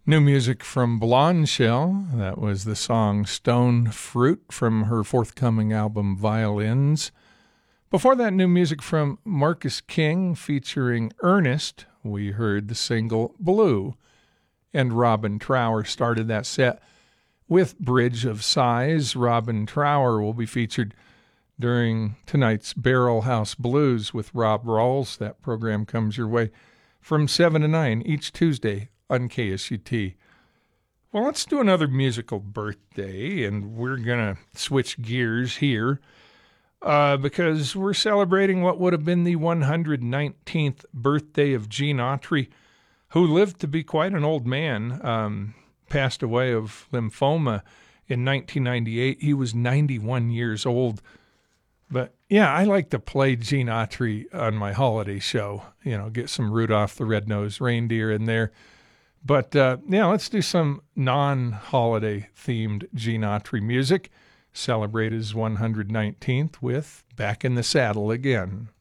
New music from Blonde Shell. That was the song Stone Fruit from her forthcoming album Violins. Before that, new music from Marcus King featuring Ernest. We heard the single Blue. And Robin Trower started that set with Bridge of Sighs. Robin Trower will be featured during tonight's Barrel House Blues with Rob Rawls. That program comes your way from 7 to 9 each Tuesday on KSUT. Well, let's do another musical birthday, and we're going to switch gears here because we're celebrating what would have been the 119th birthday of Gene Autry, who lived to be quite an old man, passed away of lymphoma in 1998. He was 91 years old. But, yeah, I like to play Gene Autry on my holiday show, get some Rudolph the Red-Nosed Reindeer in there. But, let's do some non-holiday themed Gene Autry music. Celebrate his 119th with Back in the Saddle Again.